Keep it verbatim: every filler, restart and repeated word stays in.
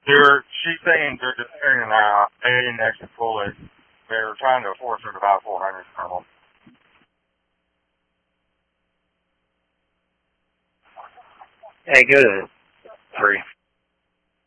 They're, she's saying they're just figuring it out. They didn't actually pull it. They were trying to force her to buy four hundred from them. Hey, go to three.